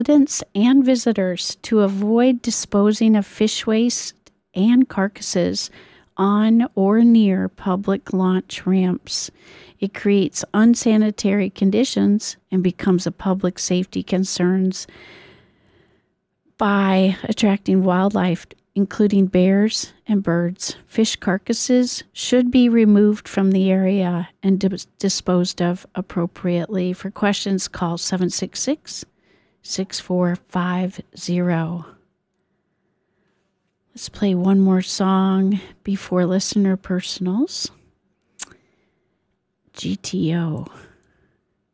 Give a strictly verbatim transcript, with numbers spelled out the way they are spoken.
residents and visitors to avoid disposing of fish waste and carcasses on or near public launch ramps. It creates unsanitary conditions and becomes a public safety concern by attracting wildlife, including bears and birds. Fish carcasses should be removed from the area and dis- disposed of appropriately. For questions, call seven six six, six four five zero. Let's play one more song before listener personals. G T O.